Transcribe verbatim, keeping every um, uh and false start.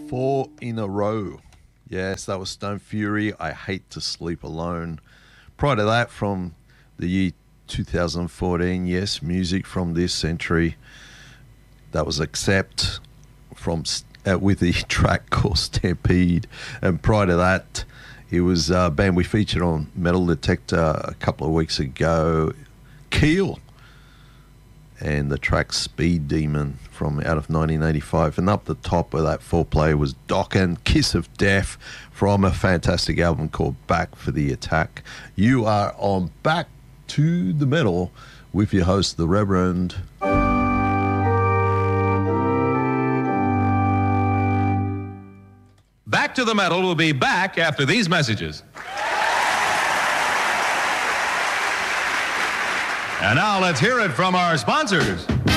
Four in a row. Yes, that was Stone Fury. I Hate to Sleep Alone. Prior to that, from the year two thousand fourteen, yes, music from this century. That was Accept from uh, with the track called Stampede. And prior to that, it was a band we featured on Metal Detector a couple of weeks ago, Keel, and the track Speed Demon from out of nineteen eighty-five. And up the top of that foreplay was Dokken, Kiss of Death, from a fantastic album called Back for the Attack. You are on Back to the Metal with your host, the Reverend Back to the Metal will be back after these messages. And now let's hear it from our sponsors.